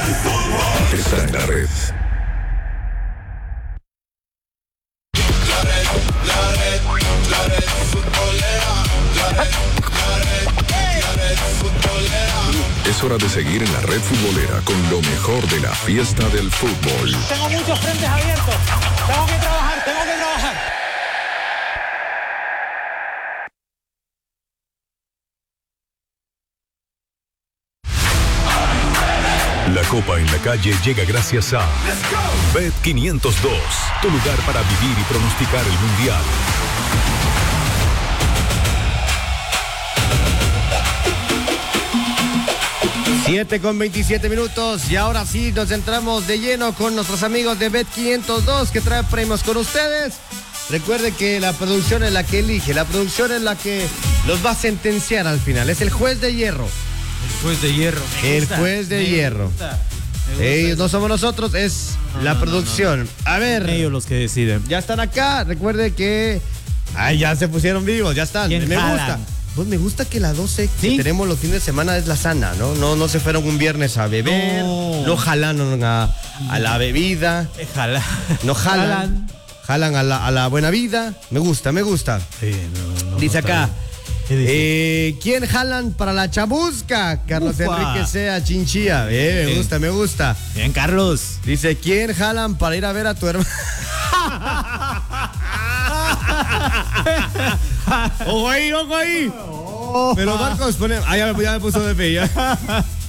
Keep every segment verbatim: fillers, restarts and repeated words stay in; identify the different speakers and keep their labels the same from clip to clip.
Speaker 1: Está en la red.
Speaker 2: La red, la red, la red futbolera. La red, la red, la red futbolera.
Speaker 1: Es hora de seguir en la red futbolera con lo mejor de la fiesta del fútbol.
Speaker 3: Tengo muchos frentes abiertos. Tengo que trabajar, tengo que trabajar.
Speaker 4: La Copa en la Calle llega gracias a Bet quinientos dos, tu lugar para vivir y pronosticar el Mundial.
Speaker 5: siete con veintisiete minutos y ahora sí nos entramos de lleno con nuestros amigos de Bet quinientos dos que trae premios con ustedes. Recuerde que la producción es la que elige, la producción es la que los va a sentenciar al final, es el juez de hierro.
Speaker 6: El juez de hierro.
Speaker 5: El juez de hierro. Ellos no somos nosotros, es no, la no, producción. No, no. A ver.
Speaker 6: Ellos los que deciden.
Speaker 5: Ya están acá. Recuerde que. Ay, ya se pusieron vivos, ya están. Me jalan? gusta. Pues me gusta que la doce ¿Sí? que tenemos los fines de semana es la sana, ¿no? No, no se fueron un viernes a beber. No, no jalaron a, a la bebida.
Speaker 6: Jalan.
Speaker 5: No jalan. Jalan, jalan a, la, a la buena vida. Me gusta, me gusta.
Speaker 6: Sí, no, no,
Speaker 5: Dice
Speaker 6: no
Speaker 5: acá. Eh, ¿Quién jalan para la chamusca? Carlos Ufa. Enrique Sea Chinchilla. Eh, me gusta, me gusta.
Speaker 6: Bien, Carlos.
Speaker 5: Dice, ¿quién jalan para ir a ver a tu hermano? Ojo ahí, ojo ahí. Oh. Pero Marcos pone. Ah, ya me, ya me puso de pie. Ya.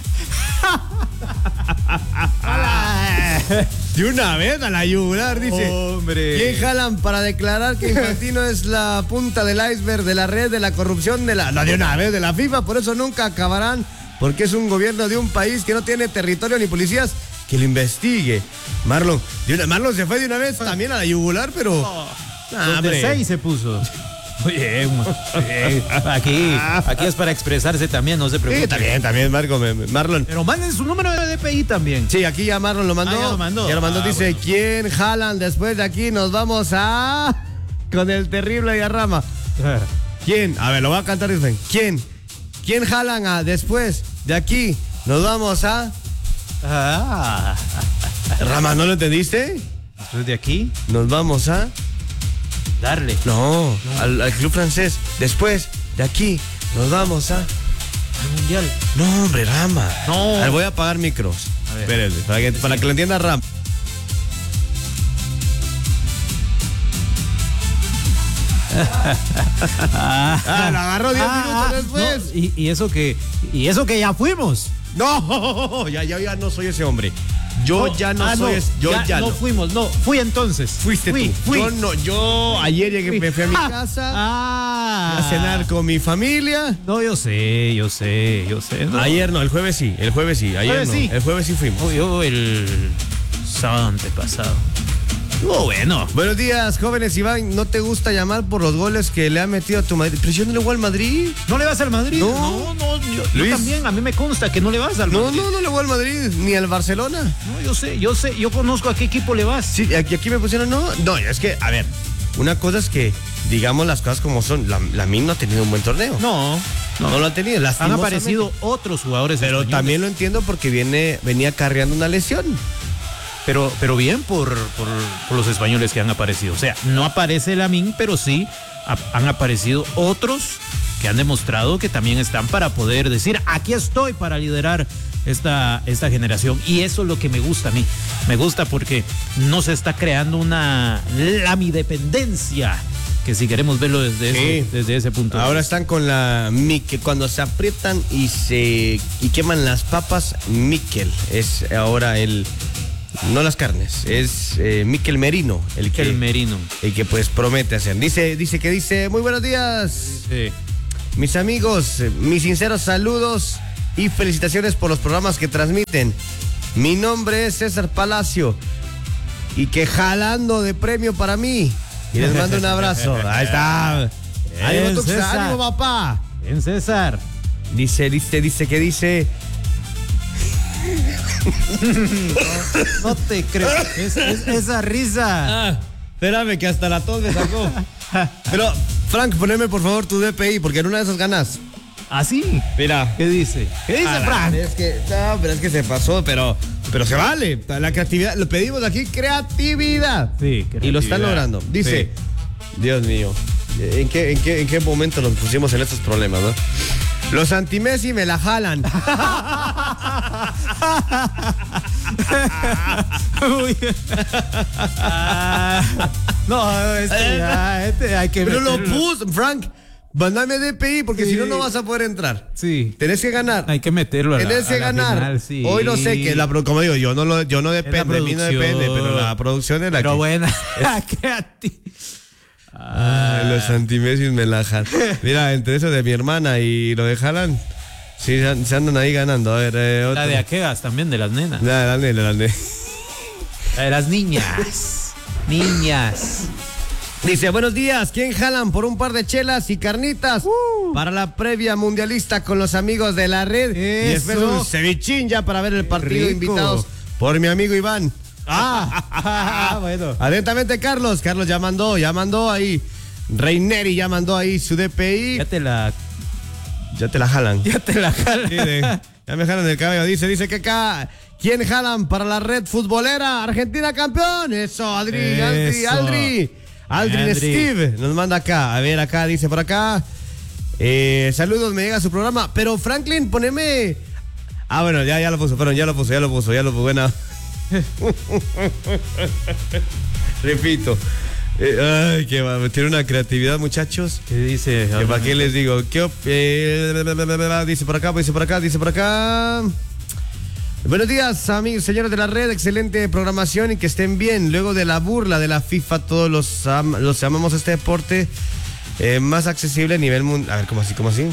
Speaker 5: De una vez a la yugular, dice.
Speaker 6: Hombre.
Speaker 5: ¿Quién jalan para declarar que Infantino es la punta del iceberg de la red de la corrupción de la. No, de una vez, de la FIFA? Por eso nunca acabarán, porque es un gobierno de un país que no tiene territorio ni policías que lo investigue. Marlon, de una, Marlon se fue de una vez también a la yugular, pero.
Speaker 6: Oh, nah, de seis se puso. Oye, eh, aquí, aquí es para expresarse también, no se preocupe.
Speaker 5: Sí, también, también, Marco, Marlon.
Speaker 6: Pero manden su número de D P I también.
Speaker 5: Sí, aquí ya Marlon lo mandó.
Speaker 6: Ah, ya lo mandó.
Speaker 5: Ya lo mandó,
Speaker 6: ah,
Speaker 5: dice,
Speaker 6: bueno.
Speaker 5: ¿quién jalan después de aquí? Nos vamos a... Con el terrible Diarrama. ¿Quién? A ver, lo voy a cantar, dicen. ¿Quién? ¿Quién jalan a después de aquí? Nos vamos a...
Speaker 6: Ah.
Speaker 5: Rama, ¿no lo entendiste?
Speaker 6: Después de aquí.
Speaker 5: Nos vamos a...
Speaker 6: Darle.
Speaker 5: No, no. Al, al club francés. Después de aquí nos vamos a...
Speaker 6: Al mundial.
Speaker 5: No, hombre, Rama.
Speaker 6: No.
Speaker 5: A ver, voy a apagar micros. A ver. Espérate, para que, para que lo entienda Rama. ah, lo agarró diez ah, minutos después.
Speaker 6: No, y, y eso que y eso que ya fuimos.
Speaker 5: No, ya, ya, ya no soy ese hombre. Yo no, ya no
Speaker 6: ah,
Speaker 5: soy
Speaker 6: no,
Speaker 5: ese, yo
Speaker 6: ya,
Speaker 5: ya
Speaker 6: no. No fuimos, no, fui entonces.
Speaker 5: Fuiste
Speaker 6: fui,
Speaker 5: tú.
Speaker 6: Fui.
Speaker 5: Yo no, yo ayer llegué, fui. me fui a mi casa
Speaker 6: ah,
Speaker 5: a cenar con mi familia.
Speaker 6: No, yo sé, yo sé, yo sé. No.
Speaker 5: Ayer no, el jueves sí, el jueves sí, ayer jueves no, sí. El jueves sí fuimos.
Speaker 6: Oh, yo el sábado antepasado. Oh, bueno.
Speaker 5: Buenos días, jóvenes. Iván, ¿no te gusta llamar por los goles que le ha metido a tu Madrid? Pero yo no le voy al Madrid.
Speaker 6: ¿No le vas al Madrid?
Speaker 5: No,
Speaker 6: no, no yo, yo también, a mí me consta que no le vas al
Speaker 5: no,
Speaker 6: Madrid.
Speaker 5: No, no, no le voy al Madrid, ni al Barcelona.
Speaker 6: No, yo sé, yo sé, yo conozco a qué equipo le vas.
Speaker 5: Sí, aquí, aquí me pusieron, no, no, es que, a ver, una cosa es que, digamos las cosas como son, la, la M I N no ha tenido un buen torneo.
Speaker 6: No.
Speaker 5: No, no lo han tenido.
Speaker 6: Han aparecido otros jugadores
Speaker 5: Pero
Speaker 6: españoles.
Speaker 5: También lo entiendo porque viene, venía cargando una lesión.
Speaker 6: Pero, pero bien por, por, por los españoles que han aparecido. O sea, no aparece Lamine, pero sí ha, han aparecido otros que han demostrado que también están para poder decir, aquí estoy para liderar esta, esta generación. Y eso es lo que me gusta a mí. Me gusta porque no se está creando una lamidependencia, que si queremos verlo desde, sí. ese, desde ese punto.
Speaker 5: Ahora están con la Mikel, cuando se aprietan y se y queman las papas, Mikel es ahora el... No las carnes, es eh, Mikel Merino, el que,
Speaker 6: el Merino,
Speaker 5: el que pues promete hacer. Dice, dice que dice, muy buenos días,
Speaker 6: sí.
Speaker 5: Mis amigos, mis sinceros saludos y felicitaciones por los programas que transmiten. Mi nombre es César Palacio y que jalando de premio para mí. Y les mando un abrazo. Ahí está. Ánimo, Tuxa, ánimo, papá.
Speaker 6: Bien, César.
Speaker 5: Dice, dice, dice que dice.
Speaker 6: No, no te creo. Es, es, esa risa.
Speaker 5: Ah, espérame, que hasta la tos me sacó. Pero, Frank, poneme por favor tu D P I, porque en una de esas ganas.
Speaker 6: ¿Ah, sí?
Speaker 5: Mira.
Speaker 6: ¿Qué dice? ¿Qué dice,
Speaker 5: Ah,
Speaker 6: Frank?
Speaker 5: Es que, no, pero es que se pasó, pero, pero se vale. La creatividad, lo pedimos aquí, creatividad.
Speaker 6: Sí,
Speaker 5: Y lo están
Speaker 6: creatividad.
Speaker 5: logrando. Dice, Dios mío, ¿en qué, en qué, en qué momento nos pusimos en estos problemas, no? Los anti-Messi me la jalan.
Speaker 6: Uy. Ah, no, este, ya, este hay que
Speaker 5: Pero lo
Speaker 6: meterlo.
Speaker 5: puso, Frank, mandame D P I porque
Speaker 6: Sí.
Speaker 5: si no, no vas a poder entrar.
Speaker 6: Sí.
Speaker 5: Tenés que ganar.
Speaker 6: Hay que meterlo a la,
Speaker 5: Tenés que
Speaker 6: a la
Speaker 5: ganar.
Speaker 6: final, sí.
Speaker 5: Hoy no sé que la pro- como digo, yo no lo, yo no depende, de mí no
Speaker 6: producción.
Speaker 5: depende, pero la producción es la
Speaker 6: Pero
Speaker 5: que.
Speaker 6: buena. Creativa.
Speaker 5: Ay, los anti-Messi me la jalan. Mira, entre eso de mi hermana y lo de Jalan, sí, se se andan ahí ganando. A ver, eh, otro.
Speaker 6: La de aquegas también, de las nenas.
Speaker 5: La, la, la, la, la.
Speaker 6: La de las niñas. Niñas.
Speaker 5: Dice, buenos días, ¿quién jalan por un par de chelas y carnitas para la previa mundialista con los amigos de la red? Y después
Speaker 6: Eso.
Speaker 5: un cevichín ya para ver el partido,
Speaker 6: rico.
Speaker 5: invitados por mi amigo Iván.
Speaker 6: Ah, bueno.
Speaker 5: Atentamente, Carlos. Carlos ya mandó, ya mandó ahí. Reineri ya mandó ahí su D P I.
Speaker 6: Ya te la,
Speaker 5: Ya te la jalan.
Speaker 6: ya te la jala.
Speaker 5: Sí, de- ya me jalan el cabello. Dice, dice que acá. ¿Quién jalan para la red futbolera? Argentina campeón. Eso, Aldri, Aldri,
Speaker 6: Eso.
Speaker 5: Aldri. Aldrin
Speaker 6: Aldri.
Speaker 5: Steve nos manda acá. A ver, acá dice por acá. Eh, saludos, me llega su programa. Pero Franklin, poneme. Ah, bueno, ya, ya lo puso, perdón, ya lo puso, ya lo puso, ya lo puso. Bueno. Repito. Eh, ay, que va, tiene una creatividad, muchachos.
Speaker 6: ¿Qué dice?
Speaker 5: Que ¿Para qué les digo? ¿Qué op- eh, dice por acá, dice por acá, dice por acá. Buenos días, amigos, señores de la red. Excelente programación y que estén bien. Luego de la burla de la FIFA, todos los, am- los amamos este deporte eh, más accesible a nivel mundial. A ver, ¿cómo así? ¿Cómo así?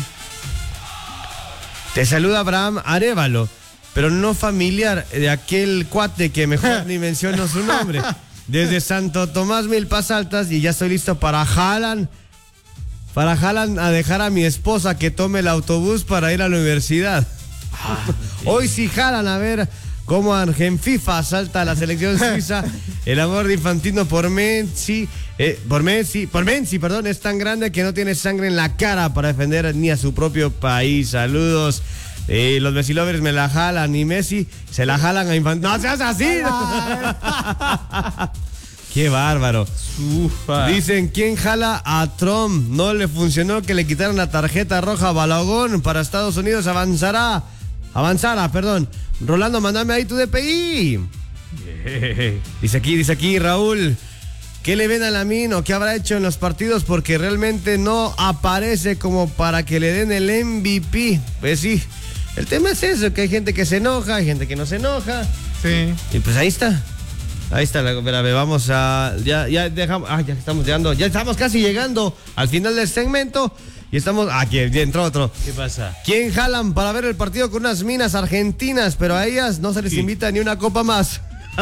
Speaker 5: Te saluda Abraham Arévalo, pero no familiar de aquel cuate que mejor ni menciono su nombre. Desde Santo Tomás Milpas Altas y ya estoy listo para jalan. Para jalan a dejar a mi esposa que tome el autobús para ir a la universidad. Hoy sí jalan a ver cómo Argenfifa salta a la selección suiza. El amor de Infantino por Messi, eh, por Messi, por Messi, perdón, es tan grande que no tiene sangre en la cara para defender ni a su propio país. Saludos. Eh, los Messi lovers me la jalan y Messi se la jalan a Infantino. ¡No seas así! ¡Qué bárbaro!
Speaker 6: Ufa.
Speaker 5: Dicen, ¿quién jala a Trump? No le funcionó que le quitaran la tarjeta roja a Balagón. Para Estados Unidos avanzará. Avanzará, perdón. Rolando, mandame ahí tu D P I. Dice aquí, dice aquí, Raúl. ¿Qué le ven a Lamine o qué habrá hecho en los partidos? Porque realmente no aparece como para que le den el M V P. Pues sí, el tema es eso, que hay gente que se enoja, hay gente que no se enoja.
Speaker 6: Sí.
Speaker 5: Y pues ahí está. Ahí está, la- espérame, vamos a. Ya, ya dejamos. Ah, ya estamos llegando. Ya estamos casi llegando al final del segmento. Y estamos. Ah, aquí ya entró otro.
Speaker 6: ¿Qué pasa?
Speaker 5: ¿Quién jalan para ver el partido con unas minas argentinas? Pero a ellas no se les
Speaker 6: Sí.
Speaker 5: invita ni una copa más.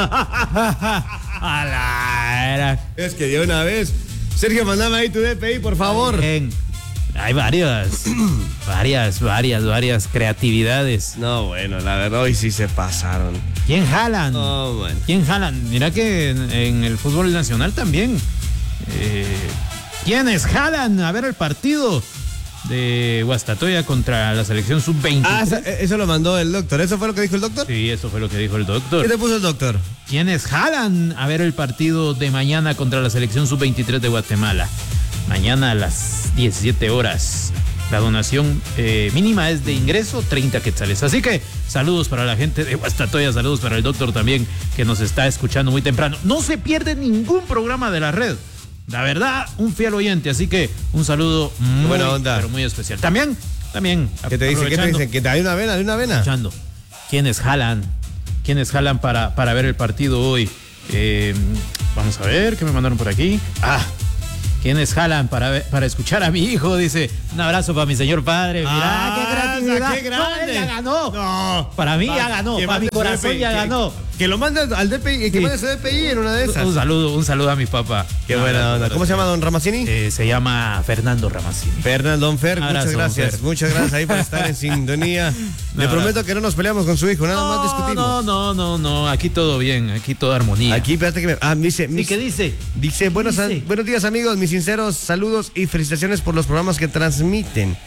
Speaker 6: A la era.
Speaker 5: Es que de una vez. Sergio, mandame ahí tu D P I, por favor.
Speaker 6: Bien. Hay varias, varias, varias, varias creatividades.
Speaker 5: No, bueno, la verdad hoy sí se pasaron.
Speaker 6: ¿Quién jalan?
Speaker 5: No, bueno.
Speaker 6: ¿Quién jalan? Mira que en, en el fútbol nacional también. Eh, ¿Quiénes jalan a ver el partido de Guastatoya contra la selección sub veinte?
Speaker 5: Ah, eso, eso lo mandó el doctor. ¿Eso fue lo que dijo el doctor?
Speaker 6: Sí, eso fue lo que dijo el
Speaker 5: ¿Qué
Speaker 6: doctor.
Speaker 5: te puso el doctor?
Speaker 6: ¿Quiénes jalan a ver el partido de mañana contra la selección sub veintitrés de Guatemala? Mañana a las diecisiete horas. La donación eh, mínima es de ingreso treinta quetzales. Así que saludos para la gente de Guastatoya, saludos para el doctor también que nos está escuchando muy temprano. No se pierde ningún programa de la red. La verdad, un fiel oyente, así que un saludo muy,
Speaker 5: buena onda.
Speaker 6: pero muy especial. También, también.
Speaker 5: ¿Qué te dicen? ¿Qué te
Speaker 6: aprovechando-
Speaker 5: dicen? ¿Que te hay una vena? ¿Hay una vena?
Speaker 6: escuchando. ¿Quiénes jalan? ¿Quiénes jalan para, para ver el partido hoy? Eh, vamos a ver, ¿qué me mandaron por aquí? Ah, ¿quiénes jalan para, ver- para escuchar a mi hijo? Dice, un abrazo para mi señor padre. Mira,
Speaker 5: Ah,
Speaker 6: qué creatividad.
Speaker 5: qué grande.
Speaker 6: No, él ya ganó.
Speaker 5: No.
Speaker 6: Para mí
Speaker 5: Va,
Speaker 6: ya ganó,
Speaker 5: que
Speaker 6: para mi
Speaker 5: mande su
Speaker 6: corazón
Speaker 5: D P I,
Speaker 6: ya
Speaker 5: que-
Speaker 6: ganó.
Speaker 5: Que lo mande al D P I, que
Speaker 6: Sí.
Speaker 5: mande su D P I en una de esas.
Speaker 6: Un saludo, un saludo a mi papá.
Speaker 5: Qué
Speaker 6: Un
Speaker 5: buena
Speaker 6: abrazo
Speaker 5: onda.
Speaker 6: para
Speaker 5: ¿Cómo se
Speaker 6: ti.
Speaker 5: llama don Ramazzini?
Speaker 6: Eh, se llama Fernando Ramazzini.
Speaker 5: Fernando Don Fer,
Speaker 6: Abrazo,
Speaker 5: muchas
Speaker 6: don
Speaker 5: gracias.
Speaker 6: Fer.
Speaker 5: Muchas gracias ahí por estar en sintonía. Le
Speaker 6: abrazo.
Speaker 5: prometo que no nos peleamos con su hijo, nada más
Speaker 6: No,
Speaker 5: discutimos.
Speaker 6: no, no, no, no, aquí todo bien, aquí toda armonía.
Speaker 5: Aquí, espérate que me. Ah, dice.
Speaker 6: ¿Y
Speaker 5: mis-
Speaker 6: qué dice?
Speaker 5: Dice, buenos,
Speaker 6: dice?
Speaker 5: buenos días amigos, mis sinceros saludos y felicitaciones por los programas que transmiten.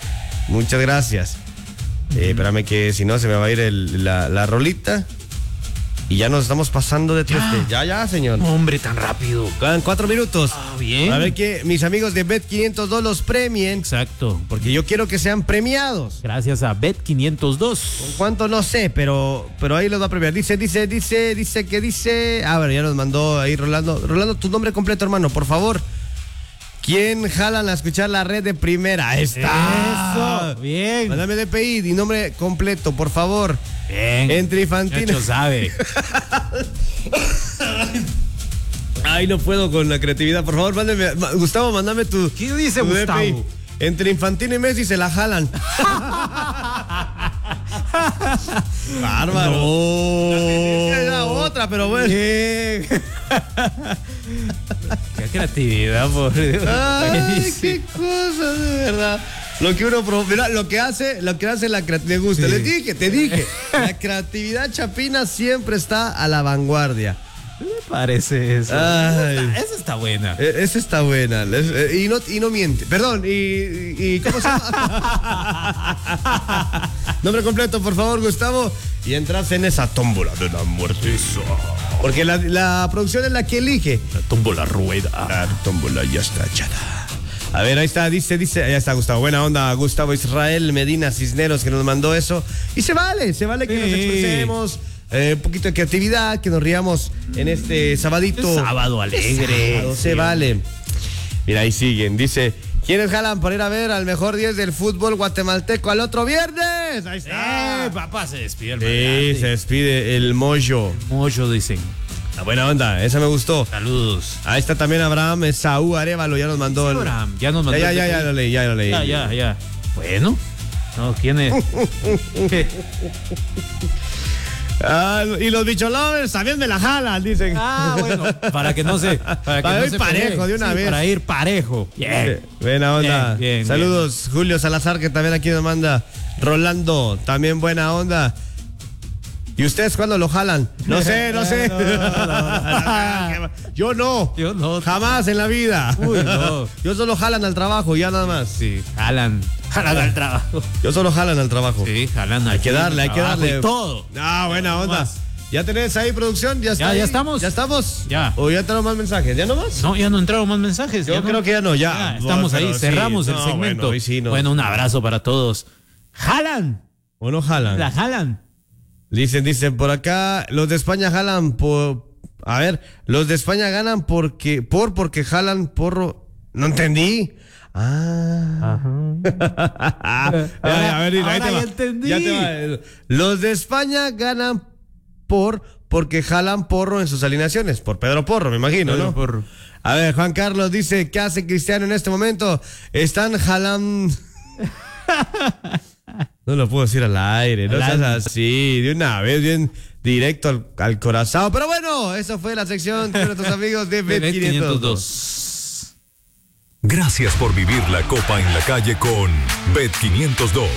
Speaker 5: Muchas gracias. Eh, espérame que si no se me va a ir el- la, la rolita. Y ya nos estamos pasando de tres. Ya, ya, señor.
Speaker 6: Hombre, tan rápido.
Speaker 5: Quedan cuatro minutos.
Speaker 6: Ah, bien.
Speaker 5: A ver que mis amigos de Bet quinientos dos los premien.
Speaker 6: Exacto.
Speaker 5: Porque yo quiero que sean premiados.
Speaker 6: Gracias a Bet quinientos dos.
Speaker 5: ¿Cuánto? No sé, pero, pero ahí los va a premiar. Dice, dice, dice, dice que dice. A ver, ya nos mandó ahí Rolando. Rolando, tu nombre completo, hermano, por favor. ¿Quién jalan a escuchar la red de primera? Ahí está.
Speaker 6: Eso, bien.
Speaker 5: Mándame D P I y nombre completo, por favor.
Speaker 6: Bien.
Speaker 5: Entre Infantino.
Speaker 6: Nacho sabe.
Speaker 5: Ay, no puedo con la creatividad. Por favor, mándame. ma- Gustavo, mándame tu.
Speaker 6: ¿Qué dice
Speaker 5: tu
Speaker 6: Gustavo?
Speaker 5: D P I. Entre Infantino y Messi se la jalan. Bárbaro.
Speaker 6: No.
Speaker 5: Era otra, pero bueno.
Speaker 6: Qué creatividad, por Dios.
Speaker 5: Ay, qué cosa, de verdad. Lo que uno pro- mira, lo que hace, lo que hace la creatividad, me gusta.
Speaker 6: Sí.
Speaker 5: Les dije, te dije. La creatividad chapina siempre está a la vanguardia.
Speaker 6: ¿Qué me parece eso?
Speaker 5: Ay.
Speaker 6: Esa está, esa está buena.
Speaker 5: Eh, Esa está buena. Es- eh, Y no, y no miente. Perdón, y, y- y ¿cómo se llama? Nombre completo, por favor, Gustavo. Y entras en esa tómbola de la muerte. Porque la, la producción es la que elige.
Speaker 6: La tumbo la rueda.
Speaker 5: La tómbola ya está echada. A ver, ahí está, dice, dice, ya está Gustavo. Buena onda, Gustavo Israel Medina Cisneros, que nos mandó eso. Y se vale, se vale que nos
Speaker 6: Sí.
Speaker 5: expresemos. eh, un poquito de creatividad, que nos riamos en este sabadito.
Speaker 6: Es sábado alegre.
Speaker 5: Sábado, se
Speaker 6: Sí.
Speaker 5: vale. Mira, ahí siguen. Dice, ¿quiénes jalan para ir a ver al mejor diez del fútbol guatemalteco al otro viernes? Ahí está.
Speaker 6: Eh, papá, se despide el
Speaker 5: Sí,
Speaker 6: Magante.
Speaker 5: se despide el Moyo.
Speaker 6: Mocho, dicen.
Speaker 5: La buena onda, esa me gustó.
Speaker 6: Saludos.
Speaker 5: Ahí está también Abraham Esaú Arevalo, ya nos mandó. el-
Speaker 6: Abraham, ya nos mandó
Speaker 5: Ya, ya,
Speaker 6: el-
Speaker 5: ya, ya lo leí, ya lo leí.
Speaker 6: Ya, ya, ya. Bueno. No, ¿quién es? ¿Qué?
Speaker 5: Ah, y los bicholovers también me la jalan, dicen.
Speaker 6: Ah, bueno. Para que no se. Para, que
Speaker 5: Para
Speaker 6: no
Speaker 5: ir
Speaker 6: se
Speaker 5: parejo
Speaker 6: pelee.
Speaker 5: de una
Speaker 6: Sí,
Speaker 5: vez.
Speaker 6: Para ir parejo. Bien.
Speaker 5: Buena onda.
Speaker 6: Bien, bien,
Speaker 5: Saludos, Julio Salazar, que también aquí nos manda. Rolando, también buena onda. ¿Y ustedes cuándo lo jalan? No sé, no sé. Yo no.
Speaker 6: Yo no.
Speaker 5: Jamás en la vida.
Speaker 6: Uy, no.
Speaker 5: Yo solo jalan al trabajo, ya nada más.
Speaker 6: Sí, jalan. Jalan al trabajo.
Speaker 5: Yo solo jalan al trabajo.
Speaker 6: Sí, jalan al
Speaker 5: Hay que darle, hay que
Speaker 6: trabajo
Speaker 5: darle.
Speaker 6: y todo.
Speaker 5: Ah, buena onda.
Speaker 6: más.
Speaker 5: ¿Ya tenés ahí producción? ¿Ya, está
Speaker 6: Ya,
Speaker 5: ahí?
Speaker 6: ya estamos.
Speaker 5: ¿Ya estamos?
Speaker 6: Ya.
Speaker 5: ¿O ya entraron más mensajes? ¿Ya no más?
Speaker 6: No, ya no entraron más mensajes.
Speaker 5: Yo
Speaker 6: ya no.
Speaker 5: creo que ya no, ya.
Speaker 6: estamos
Speaker 5: Bueno,
Speaker 6: ahí,
Speaker 5: pero
Speaker 6: cerramos
Speaker 5: sí.
Speaker 6: el
Speaker 5: No,
Speaker 6: segmento.
Speaker 5: bueno, hoy sí, no.
Speaker 6: Bueno, un abrazo para todos. ¡Jalan!
Speaker 5: ¿O no jalan?
Speaker 6: La jalan.
Speaker 5: Dicen, dicen por acá, los de España jalan por... A ver, los de España ganan porque... Por porque jalan porro... No entendí. Ah. a ver, a ver,
Speaker 6: Ahora
Speaker 5: ahí te
Speaker 6: ya
Speaker 5: va.
Speaker 6: entendí.
Speaker 5: Ya te va. Los de España ganan por porque jalan porro en sus alineaciones. Por Pedro Porro, me imagino,
Speaker 6: Pedro
Speaker 5: ¿no?
Speaker 6: Porro.
Speaker 5: A ver, Juan Carlos dice, ¿qué hace Cristiano en este momento? Están jalando... No lo puedo decir al aire, no seas
Speaker 6: Hablando.
Speaker 5: así, de una vez, bien directo al, al corazón. Pero bueno, esa fue la sección de nuestros amigos de Bet quinientos dos.
Speaker 4: Gracias por vivir la Copa en la calle con Bet quinientos dos.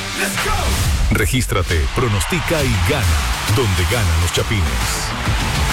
Speaker 4: Regístrate, pronostica y gana, donde ganan los chapines.